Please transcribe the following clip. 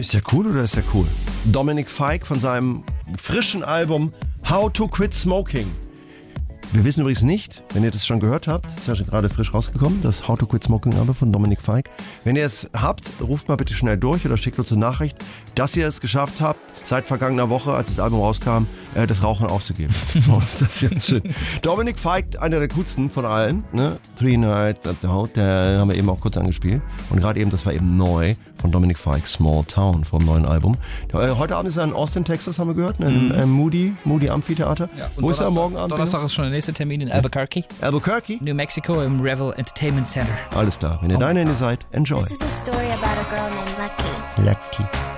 Ist ja cool oder ist ja cool? Dominic Fike von seinem frischen Album How to Quit Smoking. Wir wissen übrigens nicht, wenn ihr das schon gehört habt, ist ja schon gerade frisch rausgekommen, das How to Quit Smoking Album von Dominic Fike. Wenn ihr es habt, ruft mal bitte schnell durch oder schickt uns eine Nachricht, dass ihr es geschafft habt, seit vergangener Woche, als das Album rauskam, das Rauchen aufzugeben. Das wäre schön. Dominic Fike, einer der coolsten von allen. Ne? Three Nights at the Hotel haben wir eben auch kurz angespielt. Und gerade eben, das war eben neu von Dominic Fike, Small Town vom neuen Album. Heute Abend ist er in Austin, Texas, haben wir gehört, im Moody Amphitheater. Ja, Wo ist er morgen Abend? Donnerstag ist schon der nächste Termin in Albuquerque. Albuquerque? New Mexico im Revel Entertainment Center. Alles klar. Wenn ihr da in der Nähe seid, enjoy. This is a story about a girl named Lucky. Lucky.